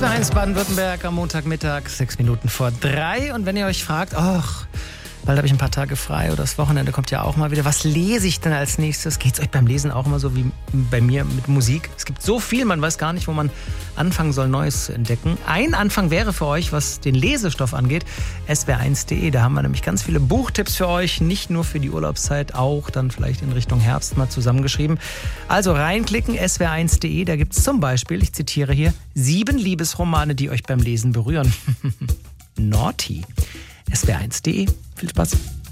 SWR1 Baden-Württemberg am Montagmittag, 2:06. Und wenn ihr euch fragt, ach, bald habe ich ein paar Tage frei oder das Wochenende kommt ja auch mal wieder. Was lese ich denn als nächstes? Geht es euch beim Lesen auch immer so wie bei mir mit Musik? Es gibt so viel, man weiß gar nicht, wo man anfangen soll, Neues zu entdecken. Ein Anfang wäre für euch, was den Lesestoff angeht, swr1.de. Da haben wir nämlich ganz viele Buchtipps für euch, nicht nur für die Urlaubszeit, auch dann vielleicht in Richtung Herbst mal zusammengeschrieben. Also reinklicken, swr1.de. Da gibt es zum Beispiel, ich zitiere hier, 7 Liebesromane, die euch beim Lesen berühren. Naughty. swr1.de. Viel Spaß.